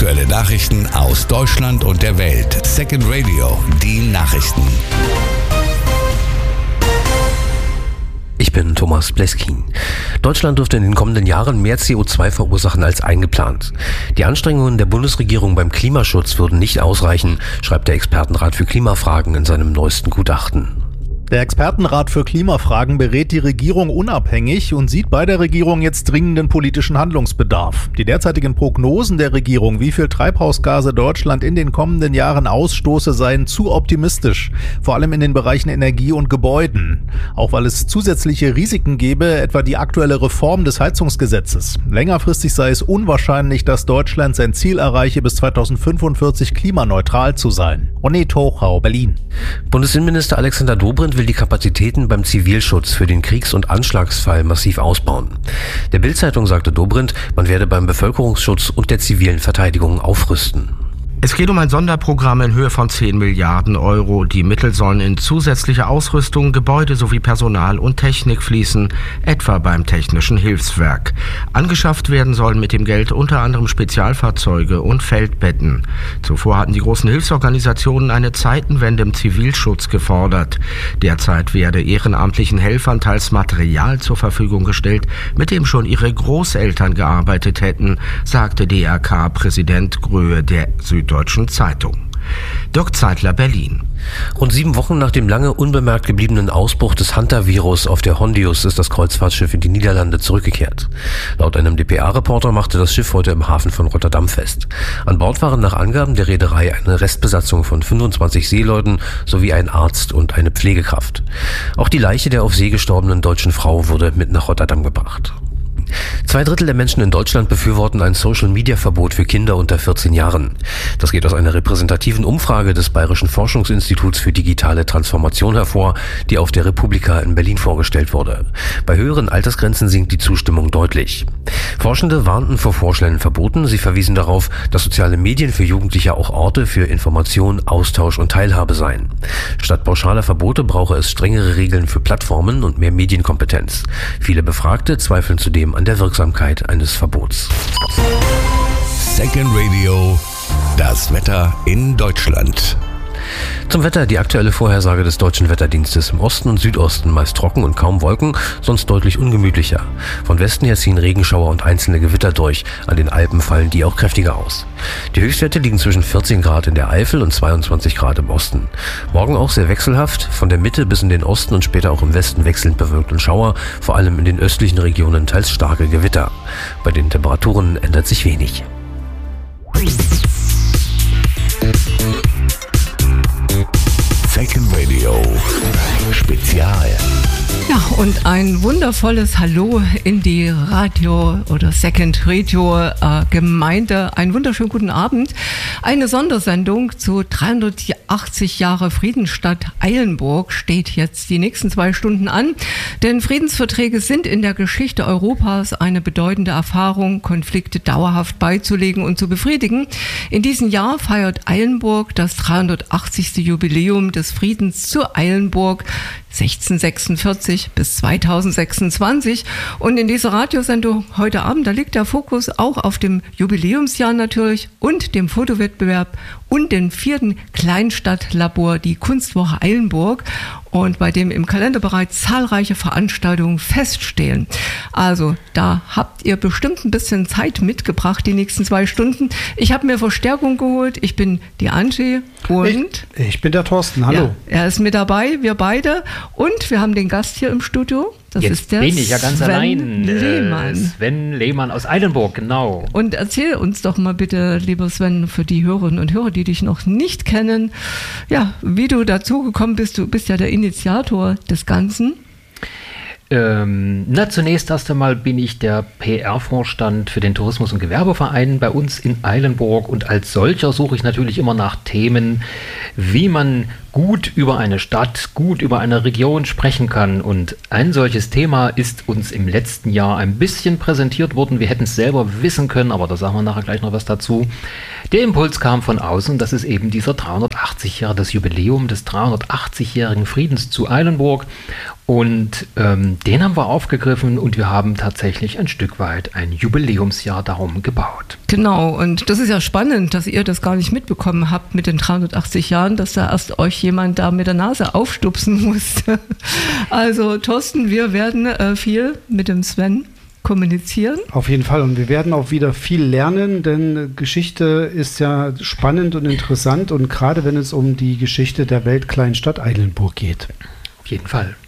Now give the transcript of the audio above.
Aktuelle Nachrichten aus Deutschland und der Welt. Second Radio, die Nachrichten. Ich bin Thomas Bleskin. Deutschland dürfte in den kommenden Jahren mehr CO2 verursachen als eingeplant. Die Anstrengungen der Bundesregierung beim Klimaschutz würden nicht ausreichen, schreibt der Expertenrat für Klimafragen in seinem neuesten Gutachten. Der Expertenrat für Klimafragen berät die Regierung unabhängig und sieht bei der Regierung jetzt dringenden politischen Handlungsbedarf. Die derzeitigen Prognosen der Regierung, wie viel Treibhausgase Deutschland in den kommenden Jahren ausstoße, seien zu optimistisch, vor allem in den Bereichen Energie und Gebäuden. Auch weil es zusätzliche Risiken gäbe, etwa die aktuelle Reform des Heizungsgesetzes. Längerfristig sei es unwahrscheinlich, dass Deutschland sein Ziel erreiche, bis 2045 klimaneutral zu sein. René Tochau, Berlin. Bundesinnenminister Alexander Dobrindt will die Kapazitäten beim Zivilschutz für den Kriegs- und Anschlagsfall massiv ausbauen. Der Bild-Zeitung sagte Dobrindt, man werde beim Bevölkerungsschutz und der zivilen Verteidigung aufrüsten. Es geht um ein Sonderprogramm in Höhe von 10 Milliarden Euro. Die Mittel sollen in zusätzliche Ausrüstung, Gebäude sowie Personal und Technik fließen, etwa beim Technischen Hilfswerk. Angeschafft werden sollen mit dem Geld unter anderem Spezialfahrzeuge und Feldbetten. Zuvor hatten die großen Hilfsorganisationen eine Zeitenwende im Zivilschutz gefordert. Derzeit werde ehrenamtlichen Helfern teils Material zur Verfügung gestellt, mit dem schon ihre Großeltern gearbeitet hätten, sagte DRK-Präsident Gröhe der Süddeutschen Zeitung. Dirk Zeitler, Berlin. Rund 7 Wochen nach dem lange unbemerkt gebliebenen Ausbruch des Hanta-Virus auf der Hondius ist das Kreuzfahrtschiff in die Niederlande zurückgekehrt. Laut einem dpa-Reporter machte das Schiff heute im Hafen von Rotterdam fest. An Bord waren nach Angaben der Reederei eine Restbesatzung von 25 Seeleuten sowie ein Arzt und eine Pflegekraft. Auch die Leiche der auf See gestorbenen deutschen Frau wurde mit nach Rotterdam gebracht. 2/3 der Menschen in Deutschland befürworten ein Social-Media-Verbot für Kinder unter 14 Jahren. Das geht aus einer repräsentativen Umfrage des Bayerischen Forschungsinstituts für digitale Transformation hervor, die auf der Republika in Berlin vorgestellt wurde. Bei höheren Altersgrenzen sinkt die Zustimmung deutlich. Forschende warnten vor vorschnellen Verboten. Sie verwiesen darauf, dass soziale Medien für Jugendliche auch Orte für Information, Austausch und Teilhabe seien. Statt pauschaler Verbote brauche es strengere Regeln für Plattformen und mehr Medienkompetenz. Viele Befragte zweifeln zudem an der Wirksamkeit eines Verbots. Second Radio, das Wetter in Deutschland. Zum Wetter die aktuelle Vorhersage des Deutschen Wetterdienstes: im Osten und Südosten meist trocken und kaum Wolken, sonst deutlich ungemütlicher. Von Westen her ziehen Regenschauer und einzelne Gewitter durch. An den Alpen fallen die auch kräftiger aus. Die Höchstwerte liegen zwischen 14 Grad in der Eifel und 22 Grad im Osten. Morgen auch sehr wechselhaft, von der Mitte bis in den Osten und später auch im Westen wechselnd bewölkt und Schauer, vor allem in den östlichen Regionen teils starke Gewitter. Bei den Temperaturen ändert sich wenig. Second Radio Spezial. Ja, und ein wundervolles Hallo in die Radio oder Second Radio Gemeinde. Einen wunderschönen guten Abend. Eine Sondersendung zu 380 Jahre Friedensstadt Eilenburg steht jetzt die nächsten 2 Stunden an. Denn Friedensverträge sind in der Geschichte Europas eine bedeutende Erfahrung, Konflikte dauerhaft beizulegen und zu befriedigen. In diesem Jahr feiert Eilenburg das 380. Jubiläum des Friedens zu Eilenburg 1646 bis 2026. Und in dieser Radiosendung heute Abend, da liegt der Fokus auch auf dem Jubiläumsjahr natürlich und dem Fotowettbewerb und dem 4. Kleinstadtlabor, die Kunstwoche Eilenburg, und bei dem im Kalender bereits zahlreiche Veranstaltungen feststehen. Also da habt ihr bestimmt ein bisschen Zeit mitgebracht, die nächsten 2 Stunden. Ich habe mir Verstärkung geholt. Ich bin die Angie und ich bin der Thorsten. Hallo. Ja, er ist mit dabei, wir beide. Und wir haben den Gast hier im Studio. Das Jetzt ist der bin ich ja ganz Sven allein. Lehmann. Sven Lehmann aus Eilenburg, genau. Und erzähl uns doch mal bitte, lieber Sven, für die Hörerinnen und Hörer, die dich noch nicht kennen, ja, wie du dazu gekommen bist. Du bist ja der Initiator des Ganzen. Zunächst erst einmal bin ich der PR-Vorstand für den Tourismus- und Gewerbeverein bei uns in Eilenburg, und als solcher suche ich natürlich immer nach Themen, wie man gut über eine Stadt, gut über eine Region sprechen kann. Und ein solches Thema ist uns im letzten Jahr ein bisschen präsentiert worden. Wir hätten es selber wissen können, aber da sagen wir nachher gleich noch was dazu. Der Impuls kam von außen, das ist eben dieser 380 Jahre, das Jubiläum des 380-jährigen Friedens zu Eilenburg. Und den haben wir aufgegriffen und wir haben tatsächlich ein Stück weit ein Jubiläumsjahr darum gebaut. Genau, und das ist ja spannend, dass ihr das gar nicht mitbekommen habt mit den 380 Jahren, dass da erst euch jemand da mit der Nase aufstupsen musste. Also Thorsten, wir werden viel mit dem Sven kommunizieren. Auf jeden Fall, und wir werden auch wieder viel lernen, denn Geschichte ist ja spannend und interessant und gerade wenn es um die Geschichte der weltkleinen Stadt Eilenburg geht. Auf jeden Fall.